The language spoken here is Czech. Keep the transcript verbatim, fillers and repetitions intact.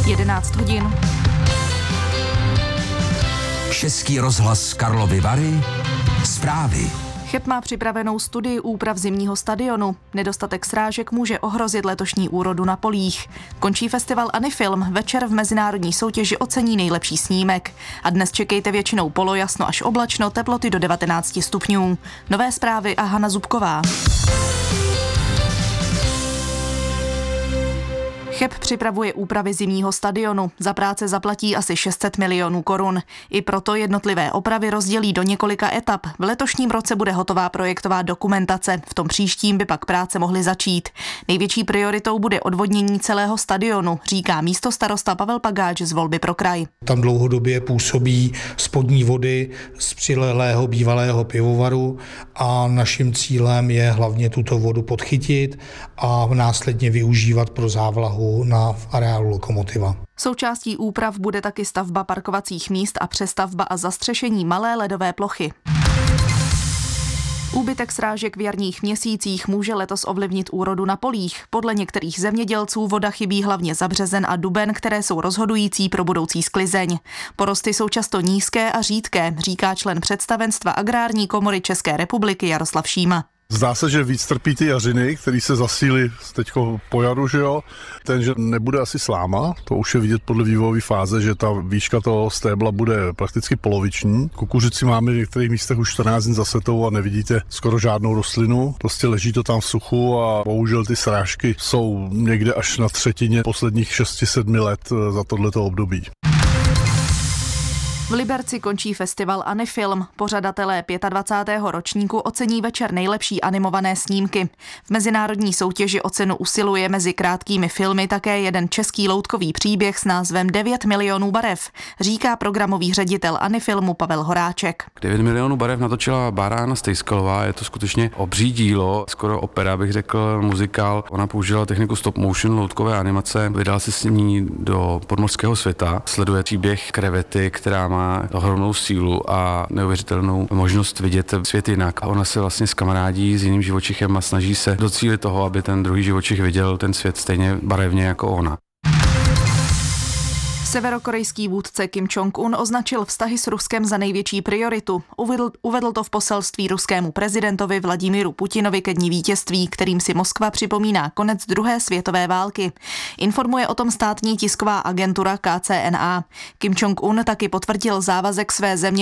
jedenáct hodin. Český rozhlas Karlovy Vary. Zprávy. Cheb má připravenou studii úprav zimního stadionu. Nedostatek srážek může ohrozit letošní úrodu na polích. Končí festival Anifilm, večer v mezinárodní soutěži ocení nejlepší snímek. A dnes čekejte většinou polojasno až oblačno, teploty do devatenáct stupňů. Nové zprávy a Hana Zubková. Cheb připravuje úpravy zimního stadionu. Za práce zaplatí asi šest set milionů korun. I proto jednotlivé opravy rozdělí do několika etap. V letošním roce bude hotová projektová dokumentace. V tom příštím by pak práce mohly začít. Největší prioritou bude odvodnění celého stadionu, říká místostarosta Pavel Pagáč z Volby pro kraj. Tam dlouhodobě působí spodní vody z přilehlého bývalého pivovaru a naším cílem je hlavně tuto vodu podchytit a následně využívat pro závlahu na areálu Lokomotiva. Součástí úprav bude taky stavba parkovacích míst a přestavba a zastřešení malé ledové plochy. Úbytek srážek v jarních měsících může letos ovlivnit úrodu na polích. Podle některých zemědělců voda chybí hlavně za březen a duben, které jsou rozhodující pro budoucí sklizeň. Porosty jsou často nízké a řídké, říká člen představenstva Agrární komory České republiky Jaroslav Šíma. Zdá se, že víc trpí ty jařiny, který se zasílí teďko po jaru, že jo. Ten, že nebude asi sláma, to už je vidět podle vývojové fáze, že ta výška toho stébla bude prakticky poloviční. Kukuřici máme v některých místech už čtrnáct dní za setou a nevidíte skoro žádnou rostlinu. Prostě leží to tam v suchu a bohužel ty srážky jsou někde až na třetině posledních šesti sedmi let za tohleto období. V Liberci končí festival Anifilm. Pořadatelé dvacátého pátého ročníku ocení večer nejlepší animované snímky. V mezinárodní soutěži o cenu usiluje mezi krátkými filmy také jeden český loutkový příběh s názvem devět milionů barev, říká programový ředitel Anifilmu Pavel Horáček. devět milionů barev natočila Bára Stejskalová, je to skutečně obří dílo, skoro opera, bych řekl, muzikál. Ona použila techniku stop motion loutkové animace, vydala se s ní do podmořského světa, sleduje příběh krevety, která má má ohromnou sílu a neuvěřitelnou možnost vidět svět jinak. A ona se vlastně skamarádí s jiným živočichem a snaží se docílit toho, aby ten druhý živočich viděl ten svět stejně barevně jako ona. Severokorejský vůdce Kim Jong-un označil vztahy s Ruskem za největší prioritu. Uvedl, uvedl to v poselství ruskému prezidentovi Vladimíru Putinovi ke dni vítězství, kterým si Moskva připomíná konec druhé světové války. Informuje o tom státní tisková agentura K C N A. Kim Jong-un taky potvrdil závazek své země